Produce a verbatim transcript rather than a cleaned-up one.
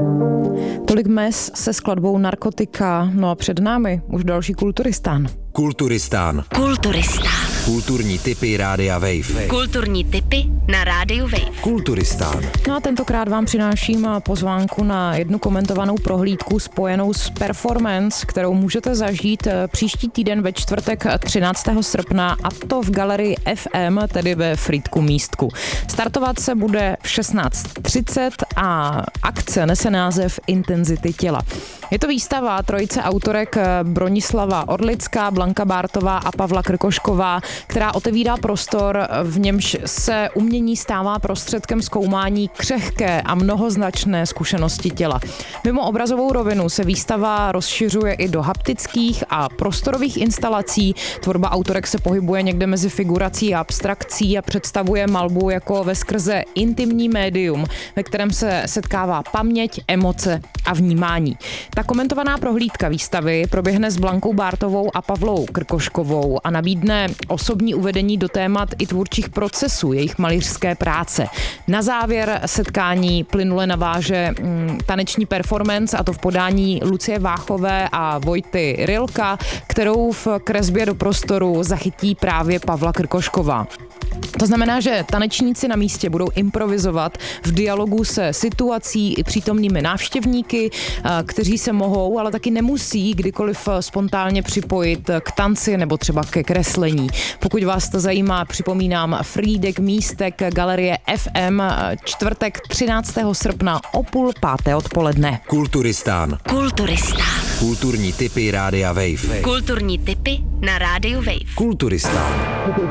Tolik mes se skladbou Narkotika, no a před námi už další Kulturistán. Kulturistán. Kulturistán. Kulturní tipy Rádia Wave. Kulturní tipy na Rádiu Wave. Kulturistán. No a tentokrát vám přináším pozvánku na jednu komentovanou prohlídku spojenou s performance, kterou můžete zažít příští týden ve čtvrtek třináctého srpna, a to v galerii F M, tedy ve Frýdku Místku. Startovat se bude v šestnáct třicet a akce nese název Intenzity těla. Je to výstava trojice autorek Bronislava Orlická, Blanka Bártová a Pavla Krkošková, která otevírá prostor, v němž se umění stává prostředkem zkoumání křehké a mnohoznačné zkušenosti těla. Mimo obrazovou rovinu se výstava rozšiřuje i do haptických a prostorových instalací. Tvorba autorek se pohybuje někde mezi figurací a abstrakcí a představuje malbu jako veskrze intimní médium, ve kterém se setkává paměť, emoce a vnímání. Ta komentovaná prohlídka výstavy proběhne s Blankou Bártovou a Pavlou Krkoškovou a nabídne osobní uvedení do témat i tvůrčích procesů jejich malířské práce. Na závěr setkání plynule naváže mm, taneční performance, a to v podání Lucie Váchové a Vojty Rilka, kterou v kresbě do prostoru zachytí právě Pavla Krkošková. To znamená, že tanečníci na místě budou improvizovat v dialogu se situací i přítomnými návštěvníky, kteří se mohou, ale taky nemusí kdykoliv spontánně připojit k tanci nebo třeba ke kreslení. Pokud vás to zajímá, připomínám, Frýdek Místek, galerie F M, čtvrtek třináctého srpna o půl páté odpoledne. Kulturistán. Kulturistán. Kulturní tipy Rádia Wave. Kulturní tipy na Rádiu Wave. Kulturistán.